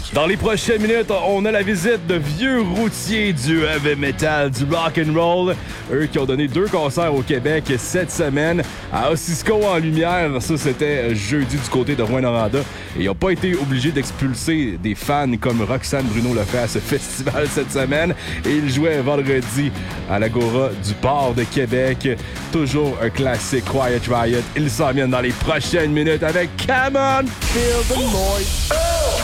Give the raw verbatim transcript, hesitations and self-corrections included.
Dans les prochaines minutes, on a la visite de vieux routiers du heavy metal, du rock and roll. Eux qui ont donné deux concerts au Québec cette semaine. À Ossisco en lumière, ça c'était jeudi du côté de Rouyn-Noranda. Et ils n'ont pas été obligés d'expulser des fans comme Roxane Bruno le fait à ce festival cette semaine. Et ils jouaient vendredi à l'Agora du Port de Québec. Toujours un classique Quiet Riot. Ils s'en viennent dans les prochaines minutes avec Come On, Feel the Noise.